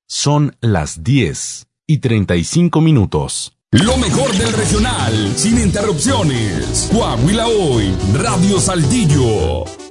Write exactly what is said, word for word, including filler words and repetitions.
Son las diez y treinta y cinco minutos. Lo mejor del regional, sin interrupciones. Coahuila Hoy, Radio Saltillo.